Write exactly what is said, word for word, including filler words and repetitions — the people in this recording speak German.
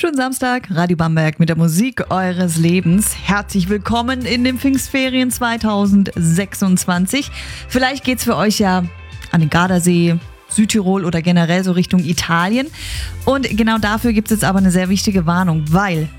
Schönen Samstag, Radio Bamberg mit der Musik eures Lebens. Herzlich willkommen in den Pfingstferien zweitausendsechsundzwanzig. Vielleicht geht's für euch ja an den Gardasee, Südtirol oder generell so Richtung Italien. Und genau dafür gibt es jetzt aber eine sehr wichtige Warnung, weil